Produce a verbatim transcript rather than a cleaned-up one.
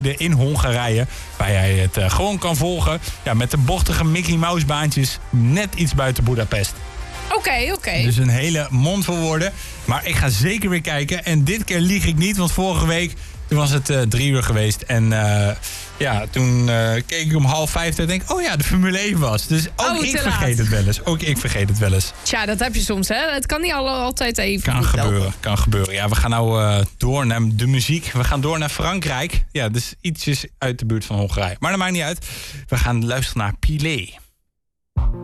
in Hongarije. Waar jij het uh, gewoon kan volgen. Ja, met de bochtige Mickey Mouse baantjes net iets buiten Budapest. Oké, okay, oké. Okay. Dus een hele mond vol woorden. Maar ik ga zeker weer kijken. En dit keer lieg ik niet, want vorige week toen was het uh, drie uur geweest. En uh, ja, toen uh, keek ik om half vijf en denk oh ja, de Formule één was. Dus ook oh, ik vergeet laat. het wel eens. Ook ik vergeet het wel eens. Tja, dat heb je soms, hè? Het kan niet altijd even Kan gebeuren, lopen. kan gebeuren. Ja, we gaan nou uh, door naar de muziek. We gaan door naar Frankrijk. Ja, dus ietsjes uit de buurt van Hongarije. Maar dat maakt niet uit. We gaan luisteren naar Pilé.